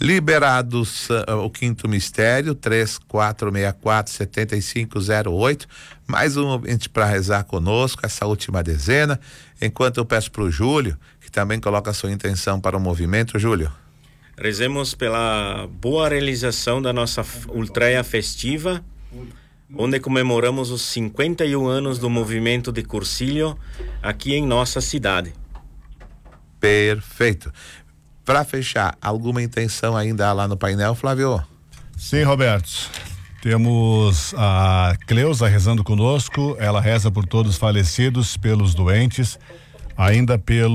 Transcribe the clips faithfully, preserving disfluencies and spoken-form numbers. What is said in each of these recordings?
Liberados uh, o quinto mistério, três quatro seis quatro sete cinco zero oito. Mais um ouvinte para rezar conosco, essa última dezena. Enquanto eu peço para o Júlio, que também coloca a sua intenção para o movimento. Júlio. Rezemos pela boa realização da nossa ultreia festiva, onde comemoramos os cinquenta e um anos do movimento de Cursilho aqui em nossa cidade. Perfeito. Para fechar, alguma intenção ainda lá no painel, Flávio? Sim, Roberto. Temos a Cleusa rezando conosco. Ela reza por todos os falecidos, pelos doentes, ainda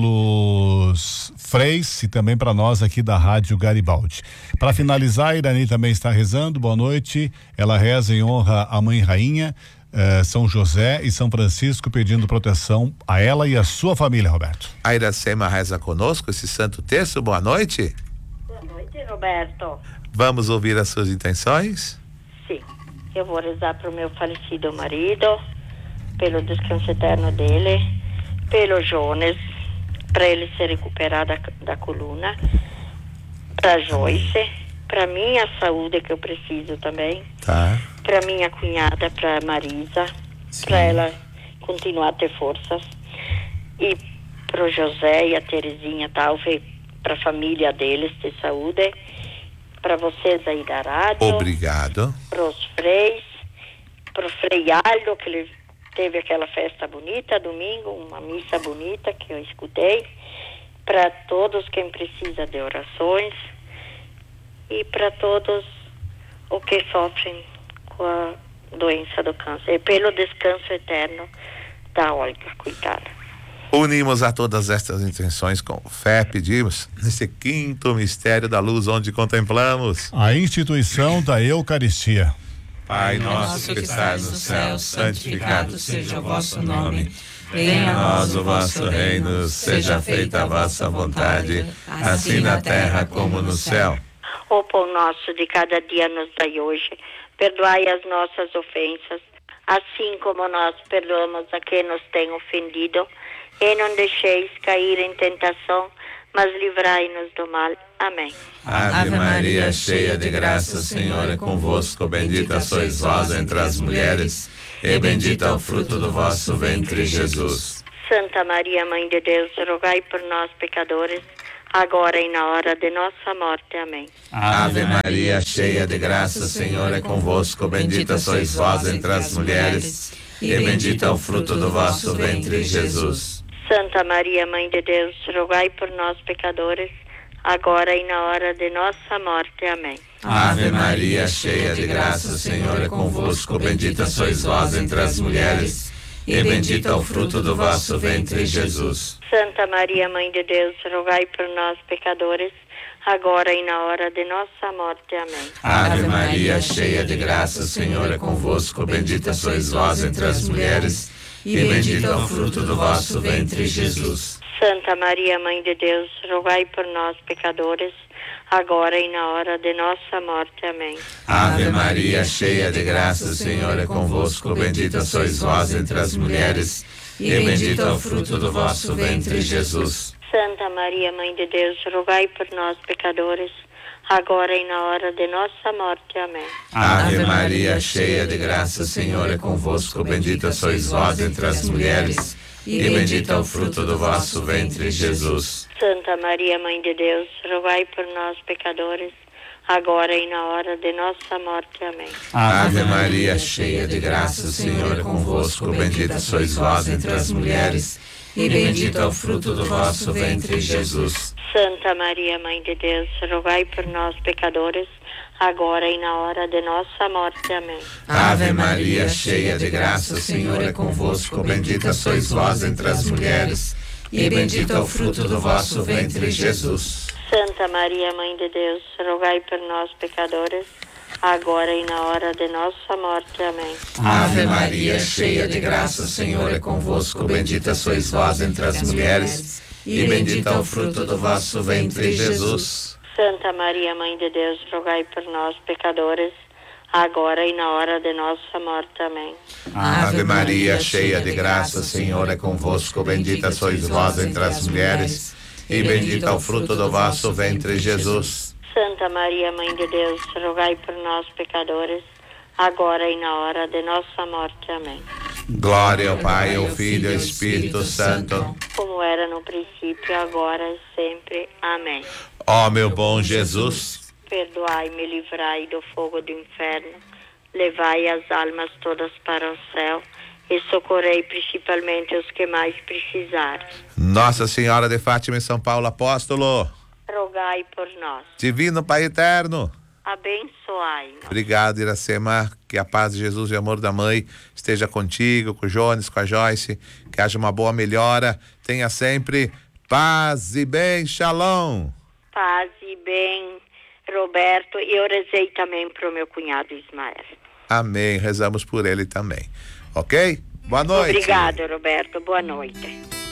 pelos freis e também para nós aqui da Rádio Garibaldi. Para finalizar, a Irani também está rezando. Boa noite. Ela reza em honra à Mãe Rainha, eh, São José e São Francisco, pedindo proteção a ela e a sua família, Roberto. A Iracema reza conosco esse Santo Terço. Boa noite. Boa noite, Roberto. Vamos ouvir as suas intenções? Sim, eu vou rezar para o meu falecido marido, pelo descanso eterno dele, pelo Jones, para ele se recuperar da, da coluna, para Joyce, para minha saúde que eu preciso também, tá. Para minha cunhada, para Marisa, para ela continuar a ter forças, e para o José e a Terezinha, talvez para a família deles ter saúde, para vocês aí da rádio. Obrigado. Para os freis, para o Frei Aldo, que ele teve aquela festa bonita, domingo, uma missa bonita que eu escutei, para todos quem precisa de orações e para todos os que sofrem com a doença do câncer, e pelo descanso eterno da Olga, coitada. Unimos a todas estas intenções com fé, pedimos nesse quinto mistério da luz, onde contemplamos a instituição da Eucaristia. Pai nosso que estás no céu, santificado seja o vosso nome. Venha a nós o vosso reino, seja feita a vossa vontade, assim na terra como no céu. O pão nosso de cada dia nos dai hoje, perdoai as nossas ofensas, assim como nós perdoamos a quem nos tem ofendido, e não deixeis cair em tentação, mas livrai-nos do mal. Amém. Ave Maria, cheia de graça, o Senhor é convosco, bendita sois vós entre as mulheres, e bendito é o fruto do vosso ventre, Jesus. Santa Maria, Mãe de Deus, rogai por nós, pecadores, agora e na hora de nossa morte. Amém. Ave Maria, cheia de graça, o Senhor é convosco, bendita sois vós entre as mulheres, e bendito é o fruto do vosso ventre, Jesus. Santa Maria, Mãe de Deus, rogai por nós, pecadores, agora e na hora de nossa morte. Amém. Ave Maria, cheia de graça, o Senhor é convosco, bendita sois vós entre as mulheres, e bendito é o fruto do vosso ventre, Jesus. Santa Maria, Mãe de Deus, rogai por nós, pecadores, agora e na hora de nossa morte. Amém. Ave Maria, cheia de graça, o Senhor é convosco, bendita sois vós entre as mulheres, e bendito é o fruto do vosso ventre, Jesus. Santa Maria, Mãe de Deus, rogai por nós, pecadores, agora e na hora de nossa morte. Amém. Ave Maria, cheia de graça, o Senhor é convosco, bendita sois vós entre as mulheres, e bendito é o fruto do vosso ventre, Jesus. Santa Maria, Mãe de Deus, rogai por nós, pecadores, agora e na hora de nossa morte. Amém. Ave Maria, cheia de graça, o Senhor é convosco, bendita sois vós entre as mulheres, e bendito é o fruto do vosso ventre, Jesus. Santa Maria, Mãe de Deus, rogai por nós, pecadores, agora e na hora de nossa morte. Amém. Ave Maria, cheia de graça, o Senhor é convosco, bendita sois vós entre as mulheres, e bendito é o fruto do vosso ventre, Jesus. Santa Maria, Mãe de Deus, rogai por nós, pecadores, agora e na hora de nossa morte. Amém. Ave Maria, cheia de graça, o Senhor é convosco, bendita sois vós entre as mulheres, e bendito é o fruto do vosso ventre, Jesus. Santa Maria, Mãe de Deus, rogai por nós, pecadores, agora e na hora de nossa morte. Amém. Ave Maria, cheia de graça, o Senhor é convosco, bendita sois vós entre as mulheres, e bendito é o fruto do vosso ventre, Jesus. Santa Maria, Mãe de Deus, rogai por nós, pecadores, agora e na hora de nossa morte. Amém. Ave Maria, cheia de graça, o Senhor é convosco, bendita sois vós entre as mulheres, e bendito é o fruto do vosso ventre, Jesus. Santa Santa Maria, Mãe de Deus, rogai por nós, pecadores, agora e na hora de nossa morte. Amém. Glória ao Pai, ao Filho e ao Espírito Santo, como era no princípio, agora e sempre. Amém. ó meu bom Jesus, perdoai-me, livrai do fogo do inferno, levai as almas todas para o céu e socorrei principalmente os que mais precisarem. Nossa Senhora de Fátima e São Paulo Apóstolo, rogai por nós. Divino Pai Eterno, abençoai-nos. Obrigado, Iracema, que a paz de Jesus e o amor da Mãe esteja contigo, com o Jones, com a Joyce, que haja uma boa melhora, tenha sempre paz e bem, shalom. Paz e bem, Roberto, e eu rezei também para o meu cunhado Ismael. Amém, rezamos por ele também, ok? Boa noite. Obrigado, Roberto, boa noite.